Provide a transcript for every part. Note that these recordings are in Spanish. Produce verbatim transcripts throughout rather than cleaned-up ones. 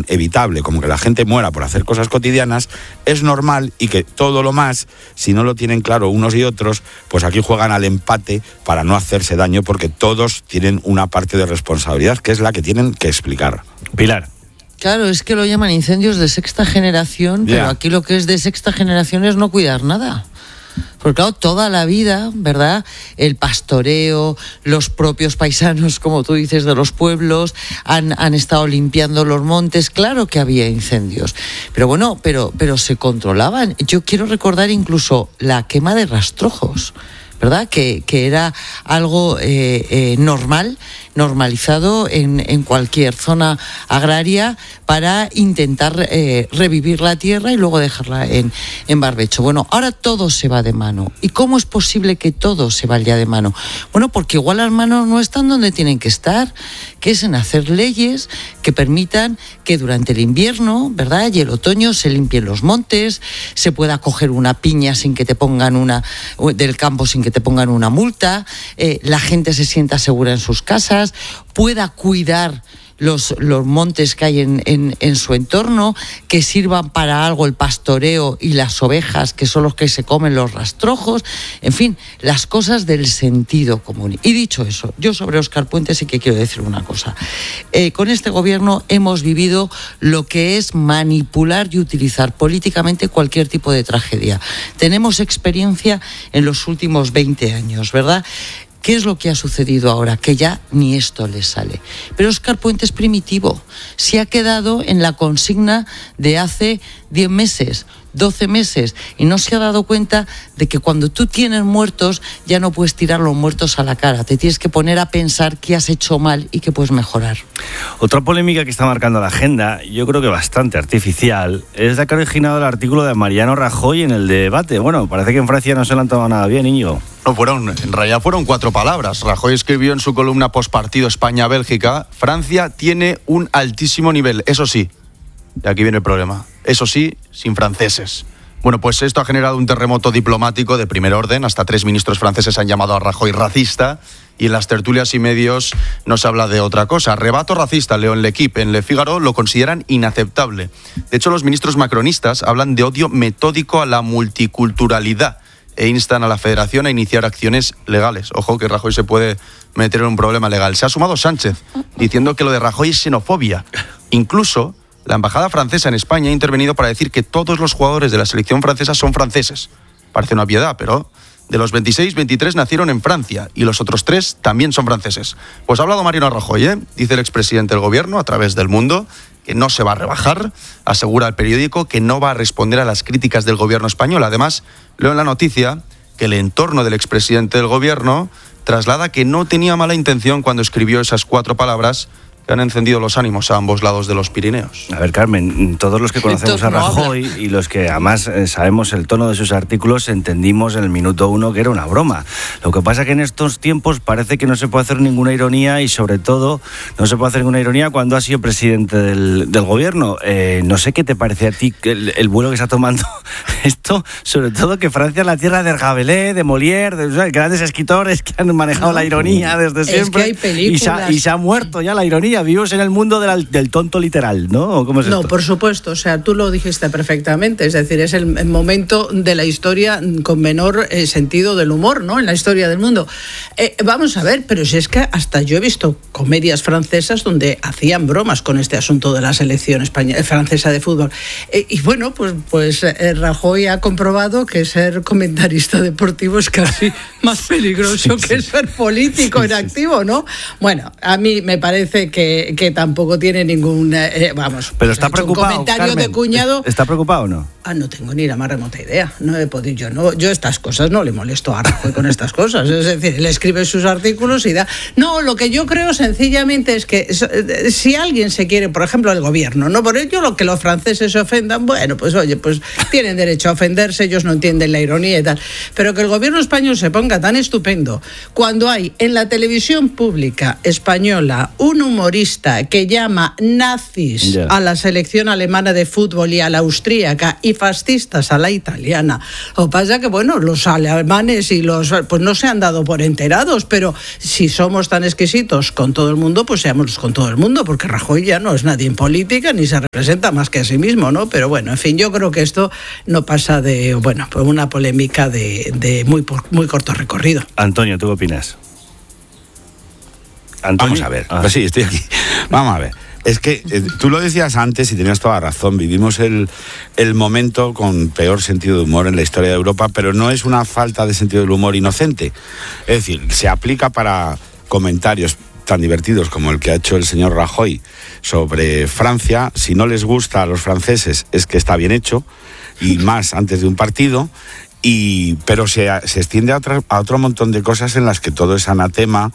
evitable como que la gente muera por hacer cosas cotidianas, es normal, y que todo lo más, si no lo tienen claro unos y otros, pues aquí juegan al empate para no hacerse daño, porque todos tienen una parte de responsabilidad que es la que tienen que explicar. Pilar. Claro, es que lo llaman incendios de sexta generación, yeah. Pero aquí lo que es de sexta generación es no cuidar nada. Porque claro, toda la vida, ¿verdad? El pastoreo, los propios paisanos, como tú dices, de los pueblos, han, han estado limpiando los montes. Claro que había incendios, pero bueno, pero, pero se controlaban. Yo quiero recordar incluso la quema de rastrojos, ¿verdad? Que, que era algo eh, eh, normal, normalizado en, en cualquier zona agraria para intentar eh, revivir la tierra y luego dejarla en, en barbecho. Bueno, ahora todo se va de mano. ¿Y cómo es posible que todo se vaya de mano? Bueno, porque igual las manos no están donde tienen que estar, que es en hacer leyes que permitan que durante el invierno, ¿verdad?, y el otoño se limpien los montes, se pueda coger una piña sin que te pongan una, del campo sin que te pongan una multa, eh, la gente se sienta segura en sus casas, pueda cuidar los, los montes que hay en, en, en su entorno, que sirvan para algo el pastoreo y las ovejas, que son los que se comen los rastrojos, en fin, las cosas del sentido común. Y dicho eso, yo sobre Óscar Puente sí que quiero decir una cosa. Eh, con este gobierno hemos vivido lo que es manipular y utilizar políticamente cualquier tipo de tragedia. Tenemos experiencia en los últimos veinte años, ¿verdad? ¿Qué es lo que ha sucedido ahora? Que ya ni esto le sale. Pero Óscar Puente es primitivo. Se ha quedado en la consigna de hace diez meses, doce meses, y no se ha dado cuenta de que cuando tú tienes muertos ya no puedes tirar los muertos a la cara. Te tienes que poner a pensar qué has hecho mal y qué puedes mejorar. Otra polémica que está marcando la agenda, yo creo que bastante artificial, es la que ha originado el artículo de Mariano Rajoy en el debate. Bueno, parece que en Francia no se lo han tomado nada bien, Íñigo. No, fueron, en realidad fueron cuatro palabras. Rajoy escribió en su columna postpartido España-Bélgica: Francia tiene un altísimo nivel, eso sí. Y aquí viene el problema. Eso sí, sin franceses. Bueno, pues esto ha generado un terremoto diplomático de primer orden. Hasta tres ministros franceses han llamado a Rajoy racista, y en las tertulias y medios no se habla de otra cosa. Arrebato racista, leo en L'Equipe. En Le Figaro lo consideran inaceptable. De hecho, los ministros macronistas hablan de odio metódico a la multiculturalidad e instan a la Federación a iniciar acciones legales. Ojo, que Rajoy se puede meter en un problema legal. Se ha sumado Sánchez, diciendo que lo de Rajoy es xenofobia. Incluso la embajada francesa en España ha intervenido para decir que todos los jugadores de la selección francesa son franceses. Parece una obviedad, pero de los veintiséis, veintitrés nacieron en Francia y los otros tres también son franceses. Pues ha hablado Mariano Rajoy, ¿eh? Dice el expresidente del gobierno a través del Mundo que no se va a rebajar. Asegura al periódico que no va a responder a las críticas del gobierno español. Además, leo en la noticia que el entorno del expresidente del gobierno traslada que no tenía mala intención cuando escribió esas cuatro palabras que han encendido los ánimos a ambos lados de los Pirineos. A ver, Carmen, todos los que conocemos a Rajoy y los que además eh, sabemos el tono de sus artículos, entendimos en el minuto uno que era una broma. Lo que pasa que en estos tiempos parece que no se puede hacer ninguna ironía, y sobre todo no se puede hacer ninguna ironía cuando ha sido presidente del, del gobierno. Eh, no sé qué te parece a ti el, el vuelo que está tomando esto, sobre todo que Francia es la tierra de Rabelais, de Molière, de, o sea, grandes escritores que han manejado no, la ironía desde siempre. Es que hay y, se ha, y se ha muerto ya la ironía. Vivimos en el mundo de la, del tonto literal, ¿no? ¿Cómo es no, esto? Por supuesto, o sea, tú lo dijiste perfectamente, es decir, es el, el momento de la historia con menor eh, sentido del humor, ¿no? En la historia del mundo. Eh, vamos a ver, pero si es que hasta yo he visto comedias francesas donde hacían bromas con este asunto de la selección española, francesa de fútbol. Eh, y bueno, pues, pues eh, Rajoy ha comprobado que ser comentarista deportivo es casi más peligroso sí, que sí. ser político sí, en activo, ¿no? Bueno, a mí me parece que, que tampoco tiene ningún... Eh, vamos, pero está preocupado, un comentario Carmen, de cuñado... ¿Está preocupado o no? Ah, no tengo ni la más remota idea. No he podido, yo, no, yo estas cosas no le molesto a Rajoy con estas cosas. Es decir, él escribe sus artículos y da... No, lo que yo creo sencillamente es que si alguien se quiere, por ejemplo, el gobierno, ¿no? Por ello lo que los franceses se ofendan, bueno, pues oye, pues tienen derecho a ofenderse, ellos no entienden la ironía y tal. Pero que el gobierno español se ponga tan estupendo cuando hay en la televisión pública española un humorista futbolista que llama nazis yeah. a la selección alemana de fútbol y a la austríaca y fascistas a la italiana. Lo que pasa es que, bueno, los alemanes y los pues no se han dado por enterados, pero si somos tan exquisitos con todo el mundo, pues seamos con todo el mundo, porque Rajoy ya no es nadie en política ni se representa más que a sí mismo, ¿no? Pero bueno, en fin, yo creo que esto no pasa de, bueno, pues una polémica de, de muy, muy corto recorrido. Antonio, ¿tú qué opinas? ¿Antonio? Vamos a ver, ah. pues sí, estoy aquí. Vamos a ver. Es que eh, tú lo decías antes y tenías toda razón, vivimos el, el momento con peor sentido de humor en la historia de Europa, pero no es una falta de sentido del humor inocente. Es decir, se aplica para comentarios tan divertidos como el que ha hecho el señor Rajoy sobre Francia. Si no les gusta a los franceses es que está bien hecho, y más antes de un partido. Y, pero se, se extiende a, otra, a otro montón de cosas en las que todo es anatema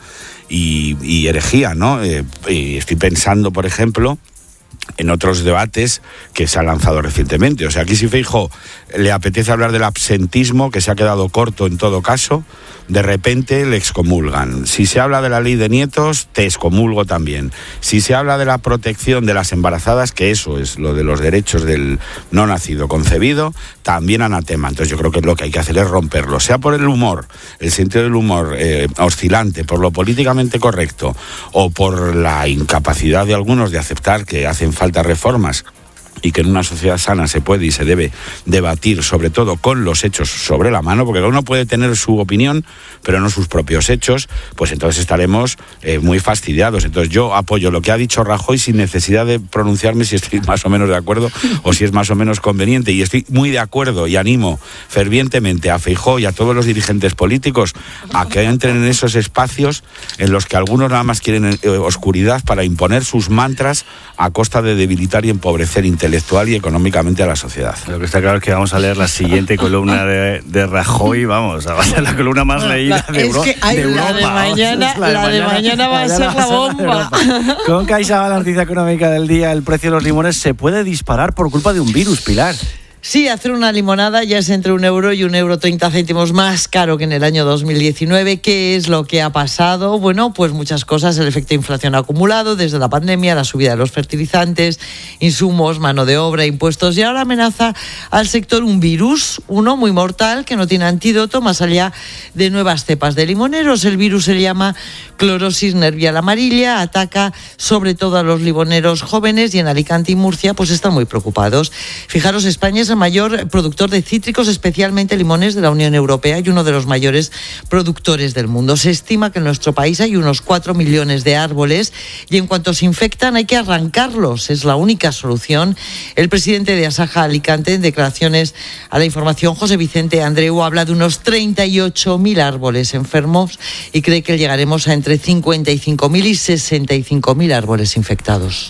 y, y herejía, ¿no? Eh, y estoy pensando, por ejemplo, en otros debates que se han lanzado recientemente. O sea, aquí si Feijóo le apetece hablar del absentismo, que se ha quedado corto en todo caso, de repente le excomulgan. Si se habla de la ley de nietos, te excomulgo también. Si se habla de la protección de las embarazadas, que eso es lo de los derechos del no nacido concebido, también anatema. Entonces yo creo que lo que hay que hacer es romperlo, sea por el humor, el sentido del humor eh, oscilante, por lo políticamente correcto, o por la incapacidad de algunos de aceptar que hacen falta reformas y que en una sociedad sana se puede y se debe debatir, sobre todo con los hechos sobre la mano, porque uno puede tener su opinión, pero no sus propios hechos, pues entonces estaremos eh, muy fastidiados. Entonces yo apoyo lo que ha dicho Rajoy sin necesidad de pronunciarme si estoy más o menos de acuerdo o si es más o menos conveniente, y estoy muy de acuerdo y animo fervientemente a Feijóo y a todos los dirigentes políticos a que entren en esos espacios en los que algunos nada más quieren eh, oscuridad para imponer sus mantras a costa de debilitar y empobrecer intelectualmente y económicamente a la sociedad. Lo que está claro es que vamos a leer la siguiente columna de, de Rajoy, vamos, va a ser la columna más leída de, Euro, de Europa. La de mañana, la de la de mañana, mañana va a ser la bomba. Con CaixaBank, la noticia económica del día, el precio de los limones se puede disparar por culpa de un virus, Pilar. Sí, hacer una limonada ya es entre un euro y un euro treinta céntimos más caro que en el año dos mil diecinueve. ¿Qué es lo que ha pasado? Bueno, pues muchas cosas. El efecto de inflación acumulado desde la pandemia, la subida de los fertilizantes, insumos, mano de obra, impuestos. Y ahora amenaza al sector un virus, uno muy mortal, que no tiene antídoto, más allá de nuevas cepas de limoneros. El virus se llama clorosis nervial amarilla, ataca sobre todo a los limoneros jóvenes, y en Alicante y Murcia pues están muy preocupados. Fijaros, España es el mayor productor de cítricos, especialmente limones, de la Unión Europea, y uno de los mayores productores del mundo. Se estima que en nuestro país hay unos cuatro millones de árboles, y en cuanto se infectan hay que arrancarlos. Es la única solución. El presidente de Asaja Alicante, en declaraciones a la Información, José Vicente Andreu, habla de unos treinta y ocho mil árboles enfermos y cree que llegaremos a entre cincuenta y cinco mil y sesenta y cinco mil árboles infectados.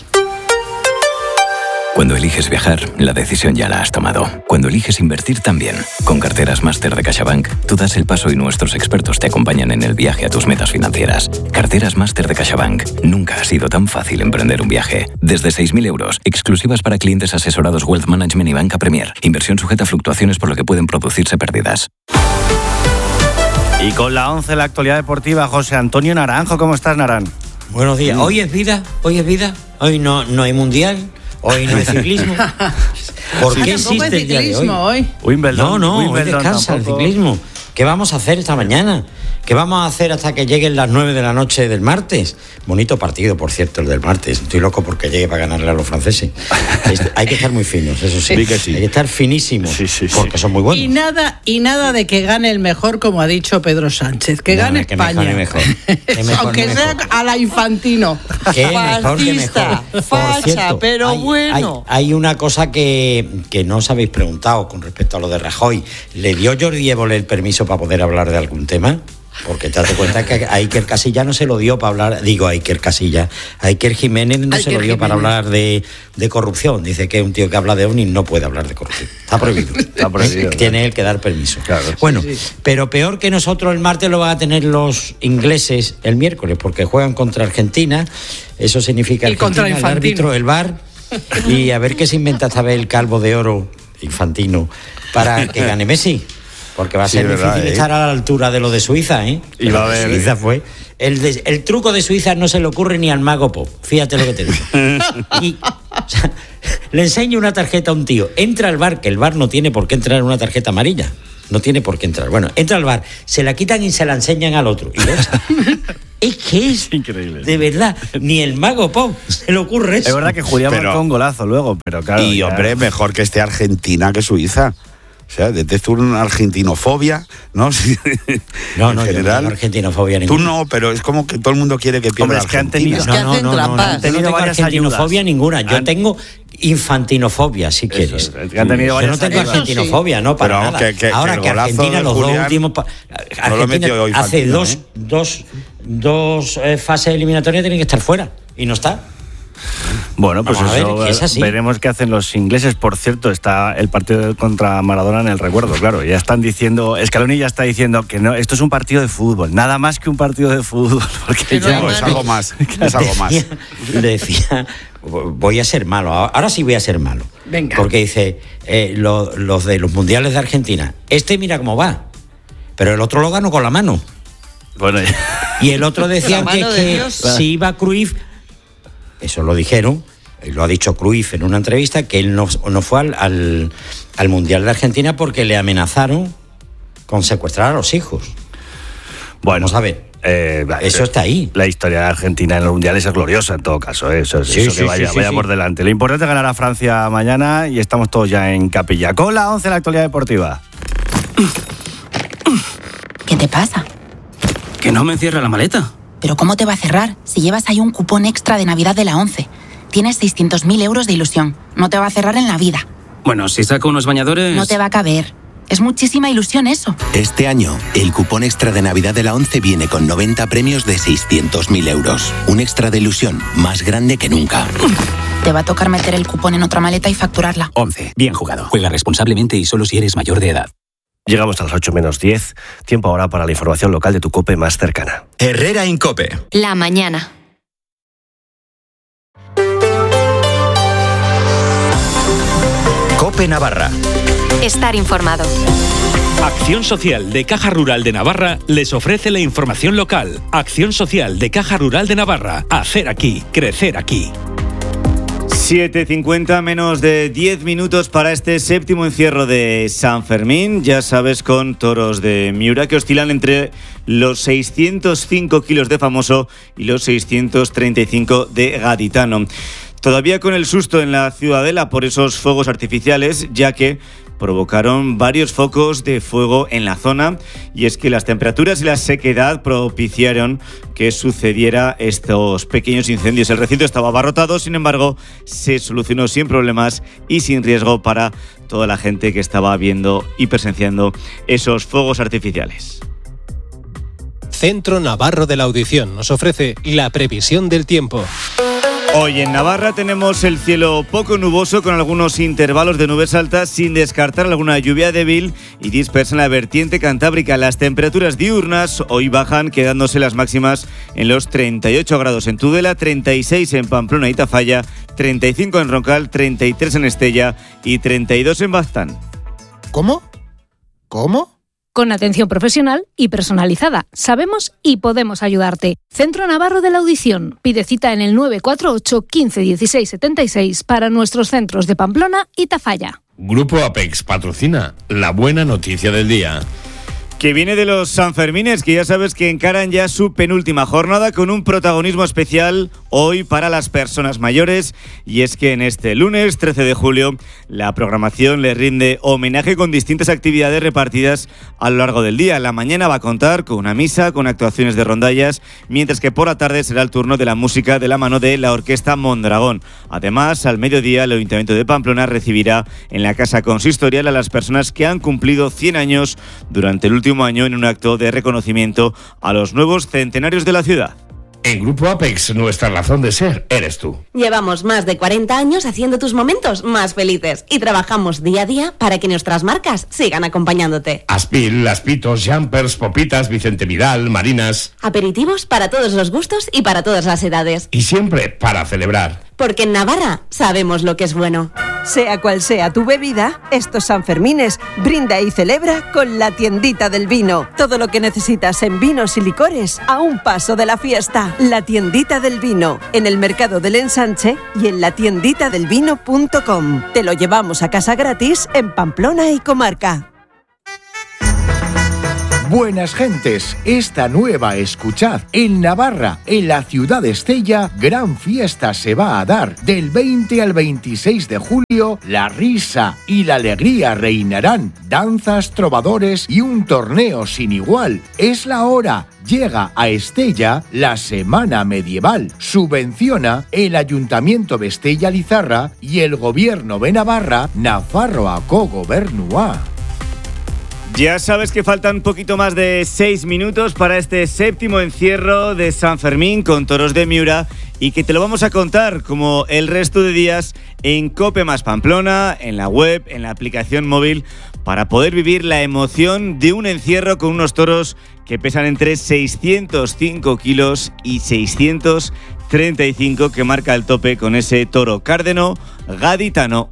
Cuando eliges viajar, la decisión ya la has tomado. Cuando eliges invertir, también. Con Carteras Máster de CaixaBank, tú das el paso y nuestros expertos te acompañan en el viaje a tus metas financieras. Carteras Máster de CaixaBank. Nunca ha sido tan fácil emprender un viaje. Desde seis mil euros, exclusivas para clientes asesorados Wealth Management y Banca Premier. Inversión sujeta a fluctuaciones por lo que pueden producirse pérdidas. Y con la once, la actualidad deportiva, José Antonio Naranjo. ¿Cómo estás, Naran? Buenos días. Hoy es vida, hoy es vida. Hoy no, no hay mundial. Hoy no hay ciclismo. ¿Por qué existe el día de hoy? hoy? Wimbledon, no, no, Wimbledon hoy descansa tampoco. El ciclismo. ¿Qué vamos a hacer esta mañana? ¿Qué vamos a hacer hasta que lleguen las nueve de la noche del martes? Bonito partido, por cierto, el del martes. Estoy loco porque llegue para ganarle a los franceses. Hay que estar muy finos, eso sí. Sí que sí. Hay que estar finísimos, sí, sí, sí. porque son muy buenos. Y nada, y nada de que gane el mejor, como ha dicho Pedro Sánchez. Que No, gane que España. mejor, mejor. Que mejor, Aunque mejor. sea a la Infantino. ¿Qué? Mejor que Fascista, mejor. facha, Por cierto, pero hay, bueno. Hay, hay una cosa que, que no os habéis preguntado con respecto a lo de Rajoy. ¿Le dio Jordi Évole el permiso para poder hablar de algún tema? Porque te das cuenta que a Iker Casillas no se lo dio para hablar, digo a Iker Casillas, a Iker Jiménez no Iker se lo dio Jiménez. para hablar de, de corrupción. Dice que un tío que habla de ovnis no puede hablar de corrupción. Está prohibido. Está prohibido. Tiene él que dar permiso. Claro. Bueno, Sí, sí. pero peor que nosotros el martes lo van a tener los ingleses el miércoles, porque juegan contra Argentina. Eso significa Y Argentina, contra el Infantino. árbitro, el V A R, y a ver qué se inventa esta vez el calvo de oro Infantino para que gane Messi. Porque va a Sí, ser verdad, difícil ¿eh? estar a la altura de lo de Suiza, ¿eh? Y va a Lo de haber- Suiza fue... El, de- el truco de Suiza no se le ocurre ni al mago Pop. Fíjate lo que te digo. Y, o sea, le enseño una tarjeta a un tío. Entra al bar, que el bar no tiene por qué entrar en una tarjeta amarilla. No tiene por qué entrar. Bueno, entra al bar, se la quitan y se la enseñan al otro. Y lo echa. Es que es Increíble. De verdad, ni el mago Pop se le ocurre eso. Es verdad que Julián Pero- marcó un golazo luego, pero claro. y ya- hombre, mejor que esté Argentina que Suiza. O sea, detecto una argentinofobia, ¿no? Sí. No, En no, yo no general. tengo argentinofobia Tú ninguna. no, pero es como que todo el mundo quiere que pierda Hombre, es que han Argentina. tenido- Es que hacen trampas. Yo no tenido tengo varias argentinofobia ayudas. ninguna. Yo Han- tengo infantinofobia, si quieres. es que han tenido Yo varias no tengo ayudas. argentinofobia, no, para Pero nada. que- que- Ahora que el que, golazo Argentina, de los dos Julián últimos... pa- no lo Argentina metió hace Infantino, dos, ¿eh? dos, dos eh, fases eliminatorias tienen que estar fuera. Y no está. Bueno, pues Vamos a ver, eso que es así. veremos qué hacen los ingleses. Por cierto, está el partido contra Maradona en el recuerdo, claro. Ya están diciendo, Scaloni ya está diciendo que no, esto es un partido de fútbol, nada más que un partido de fútbol. Porque Que no ya- hay No, es algo más. Es algo más. Decía, decía, voy a ser malo. Ahora sí voy a ser malo. Venga. Porque dice, eh, lo- los de los mundiales de Argentina, este mira cómo va. Pero el otro lo ganó con la mano. Bueno, ya- Y el otro decía La que, mano de que Dios. si iba Cruyff, eso lo dijeron, eh, lo ha dicho Cruyff en una entrevista, que él no, no fue al, al, al Mundial de Argentina porque le amenazaron con secuestrar a los hijos. bueno, Vamos a ver. eh, Eso está ahí. La historia de Argentina en los mundiales es gloriosa en todo caso, ¿eh? eso, Sí, eso sí, que vaya, sí, sí, vaya sí. por delante. Lo importante es ganar a Francia mañana y estamos todos ya en capilla. Con la once, la actualidad deportiva. ¿Qué te pasa? Que no me encierra la maleta. ¿Pero cómo te va a cerrar si llevas ahí un cupón extra de Navidad de la ONCE? Tienes seiscientos mil euros de ilusión. No te va a cerrar en la vida. Bueno, si saco unos bañadores... No te va a caber. Es muchísima ilusión eso. Este año, el cupón extra de Navidad de la ONCE viene con noventa premios de seiscientos mil euros. Un extra de ilusión más grande que nunca. Te va a tocar meter el cupón en otra maleta y facturarla. once. Bien jugado. Juega responsablemente y solo si eres mayor de edad. Llegamos a las ocho menos diez. Tiempo ahora para la información local de tu COPE más cercana. Herrera Incope. La mañana. Cope Navarra. Estar informado. Acción Social de Caja Rural de Navarra les ofrece la información local. Acción Social de Caja Rural de Navarra. Hacer aquí, crecer aquí. siete cincuenta, menos de diez minutos para este séptimo encierro de San Fermín. Ya sabes, con toros de Miura que oscilan entre los seiscientos cinco kilos de famoso y los seiscientos treinta y cinco de gaditano. Todavía con el susto en la Ciudadela por esos fuegos artificiales, ya que provocaron varios focos de fuego en la zona, y es que las temperaturas y la sequedad propiciaron que sucediera estos pequeños incendios. El recinto estaba abarrotado, sin embargo, se solucionó sin problemas y sin riesgo para toda la gente que estaba viendo y presenciando esos fuegos artificiales. Centro Navarro de la Audición nos ofrece la previsión del tiempo. Hoy en Navarra tenemos el cielo poco nuboso con algunos intervalos de nubes altas, sin descartar alguna lluvia débil y dispersa en la vertiente cantábrica. Las temperaturas diurnas hoy bajan, quedándose las máximas en los treinta y ocho grados en Tudela, treinta y seis en Pamplona y Tafalla, treinta y cinco en Roncal, treinta y tres en Estella y treinta y dos en Baztán. ¿Cómo? ¿Cómo? Con atención profesional y personalizada. Sabemos y podemos ayudarte. Centro Navarro de la Audición. Pide cita en el nueve cuatro ocho, quince, dieciséis, setenta y seis para nuestros centros de Pamplona y Tafalla. Grupo Apex patrocina la buena noticia del día. Que viene de los Sanfermines, que ya sabes que encaran ya su penúltima jornada con un protagonismo especial hoy para las personas mayores, y es que en este lunes trece de julio la programación le rinde homenaje con distintas actividades repartidas a lo largo del día. La mañana va a contar con una misa, con actuaciones de rondallas, mientras que por la tarde será el turno de la música de la mano de la Orquesta Mondragón. Además, al mediodía el Ayuntamiento de Pamplona recibirá en la Casa Consistorial a las personas que han cumplido cien años durante el último año en un acto de reconocimiento a los nuevos centenarios de la ciudad. En Grupo Apex, nuestra razón de ser eres tú. Llevamos más de cuarenta años haciendo tus momentos más felices y trabajamos día a día para que nuestras marcas sigan acompañándote. Aspil, Laspitos, Jumpers, Popitas, Vicente Vidal, Marinas. Aperitivos para todos los gustos y para todas las edades. Y siempre para celebrar. Porque en Navarra sabemos lo que es bueno. Sea cual sea tu bebida, estos Sanfermines brinda y celebra con la tiendita del vino. Todo lo que necesitas en vinos y licores a un paso de la fiesta. La tiendita del vino, en el Mercado del Ensanche y en la tiendita del vino punto com. Te lo llevamos a casa gratis en Pamplona y comarca. Buenas gentes, esta nueva escuchad. En Navarra, en la ciudad de Estella, gran fiesta se va a dar. Del veinte al veintiséis de julio, la risa y la alegría reinarán. Danzas, trovadores y un torneo sin igual. Es la hora. Llega a Estella la Semana Medieval. Subvenciona el Ayuntamiento de Estella-Lizarra y el Gobierno de Navarra, Nafarroako Gobernua. Ya sabes que faltan un poquito más de seis minutos para este séptimo encierro de San Fermín con toros de Miura y que te lo vamos a contar como el resto de días en COPE más Pamplona, en la web, en la aplicación móvil, para poder vivir la emoción de un encierro con unos toros que pesan entre seiscientos cinco kilos y seiscientos treinta y cinco, que marca el tope con ese toro cárdeno gaditano.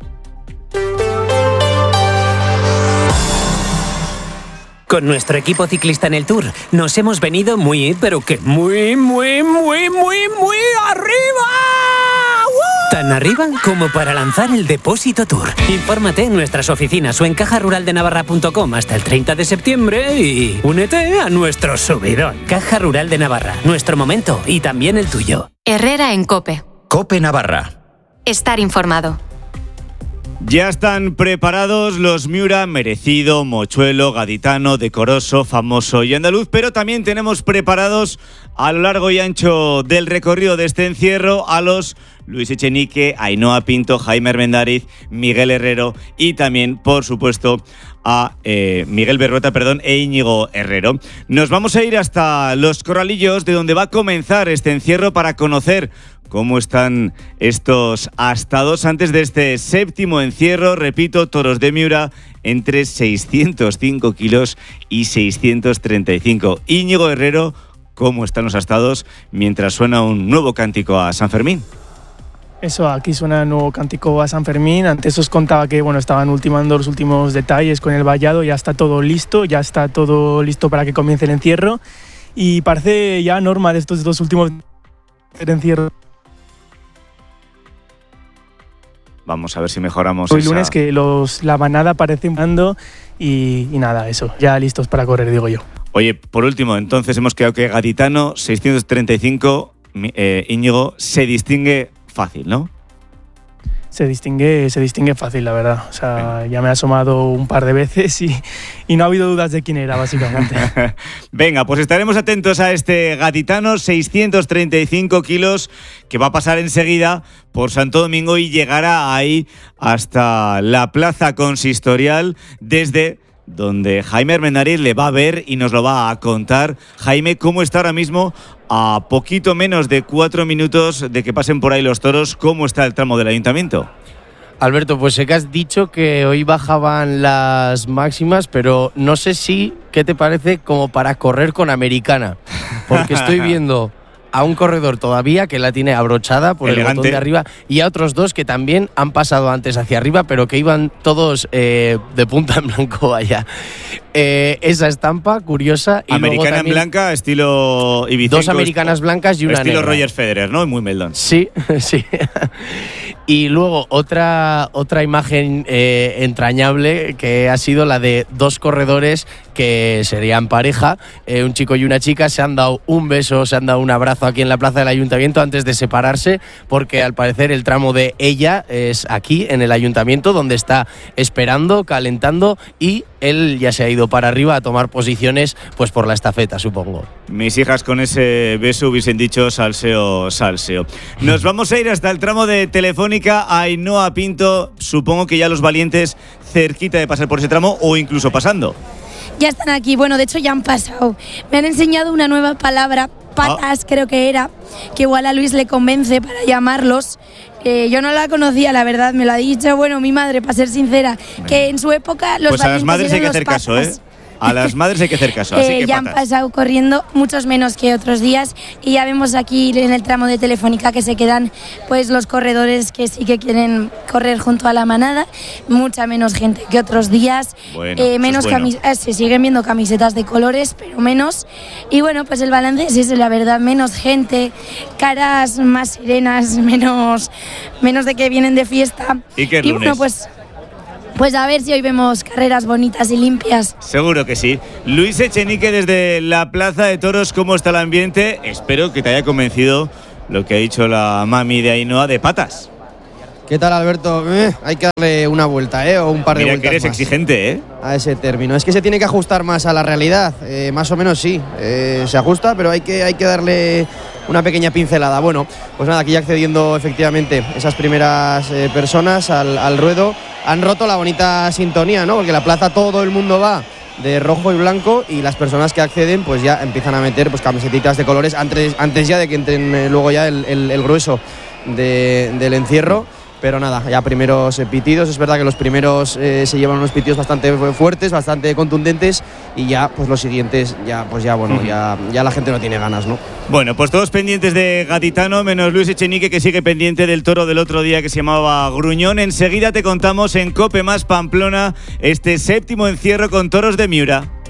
Con nuestro equipo ciclista en el Tour nos hemos venido muy, pero que muy, muy, muy, muy, muy arriba. ¡Uh! Tan arriba como para lanzar el Depósito Tour. Infórmate en nuestras oficinas o en caja rural de navarra punto com hasta el treinta de septiembre y únete a nuestro subidón. Caja Rural de Navarra, nuestro momento y también el tuyo. Herrera en COPE. COPE Navarra. Estar informado. Ya están preparados los Miura, merecido, mochuelo, gaditano, decoroso, famoso y andaluz, pero también tenemos preparados a lo largo y ancho del recorrido de este encierro a los Luis Echenique, Ainhoa Pinto, Jaime Armendáriz, Miguel Herrero y también, por supuesto, a eh, Miguel Berrueta, perdón, e Íñigo Herrero. Nos vamos a ir hasta Los Corralillos, de donde va a comenzar este encierro, para conocer cómo están estos astados antes de este séptimo encierro. Repito, toros de Miura entre seiscientos cinco kilos y seiscientos treinta y cinco. Íñigo Herrero, ¿cómo están los astados mientras suena un nuevo cántico a San Fermín? Eso, aquí suena un nuevo cántico a San Fermín. Antes os contaba que bueno, estaban ultimando los últimos detalles con el vallado, ya está todo listo, ya está todo listo para que comience el encierro. Y parece ya norma de estos dos últimos encierros. Vamos a ver si mejoramos. Hoy esa... lunes que los, la manada parece andando y, y nada, eso, ya listos para correr, digo yo. Oye, por último, entonces hemos quedado que gaditano, seiscientos treinta y cinco, eh, Íñigo, se distingue fácil, ¿no? Se distingue, se distingue fácil, la verdad. O sea, ya me he asomado un par de veces y, y no ha habido dudas de quién era, básicamente. Venga, pues estaremos atentos a este gaditano, seiscientos treinta y cinco kilos, que va a pasar enseguida por Santo Domingo y llegará ahí hasta la plaza consistorial, desde donde Jaime Armendáriz le va a ver y nos lo va a contar. Jaime, ¿cómo está ahora mismo, a poquito menos de cuatro minutos de que pasen por ahí los toros? ¿Cómo está el tramo del ayuntamiento? Alberto, pues sé que has dicho que hoy bajaban las máximas, pero no sé si, ¿qué te parece como para correr con Americana? Porque estoy viendo a un corredor todavía que la tiene abrochada por Elegante. El botón de arriba y a otros dos que también han pasado antes hacia arriba, pero que iban todos eh, de punta en blanco allá. Eh, esa estampa curiosa. Y Americana en blanca, estilo Ibicenco. Dos americanas blancas y una estilo negra. Roger Federer, ¿no? Muy meldón. Sí, sí. Y luego otra, otra imagen eh, entrañable que ha sido la de dos corredores que serían pareja, eh, un chico y una chica, se han dado un beso, se han dado un abrazo aquí en la plaza del ayuntamiento antes de separarse, porque al parecer el tramo de ella es aquí en el ayuntamiento, donde está esperando, calentando, y él ya se ha ido para arriba a tomar posiciones pues por la estafeta, supongo. Mis hijas con ese beso hubiesen dicho salseo, salseo. Nos vamos a ir hasta el tramo de Telefónica, Ainhoa Pinto. Supongo que ya los valientes cerquita de pasar por ese tramo o incluso pasando. Ya están aquí, bueno, de hecho ya han pasado. Me han enseñado una nueva palabra, patas ah. creo que era, que igual a Luis le convence para llamarlos. Eh, yo no la conocía, la verdad, me lo ha dicho, bueno, mi madre, para ser sincera, bueno. que en su época los pues a las madres hay que hacer patas. caso, ¿eh? A las madres hay que hacer caso, así eh, que ya patas. han pasado corriendo, muchos menos que otros días, y ya vemos aquí en el tramo de Telefónica que se quedan pues los corredores que sí que quieren correr junto a la manada, mucha menos gente que otros días, bueno, eh, menos bueno. camis- eh, se siguen viendo camisetas de colores, pero menos, y bueno, pues el balance es ese, la verdad, menos gente, caras más serenas, menos, menos de que vienen de fiesta. Y que es y lunes. bueno, pues Pues a ver si hoy vemos carreras bonitas y limpias. Seguro que sí. Luis Echenique desde la Plaza de Toros, ¿cómo está el ambiente? Espero que te haya convencido lo que ha dicho la mami de Ainhoa de patas. ¿Qué tal, Alberto? Eh, hay que darle una vuelta, ¿eh? O un par de Mira vueltas que eres más exigente, ¿eh? a ese término. Es que se tiene que ajustar más a la realidad. Eh, más o menos sí. Eh, se ajusta, pero hay que, hay que darle una pequeña pincelada. Bueno, pues nada, aquí ya accediendo efectivamente esas primeras eh, personas al, al ruedo. Han roto la bonita sintonía, ¿no? Porque la plaza todo el mundo va de rojo y blanco y las personas que acceden pues ya empiezan a meter pues camisetitas de colores antes, antes ya de que entren eh, luego ya el, el, el grueso de, del encierro. Pero nada, ya primeros eh, pitidos. Es verdad que los primeros eh, se llevan unos pitidos bastante fuertes, bastante contundentes, y ya pues los siguientes ya pues ya bueno, uh-huh. ya, ya la gente no tiene ganas, ¿no? Bueno, pues todos pendientes de Gaditano, menos Luis Echenique, que sigue pendiente del toro del otro día que se llamaba Gruñón. Enseguida te contamos en COPE más Pamplona este séptimo encierro con toros de Miura.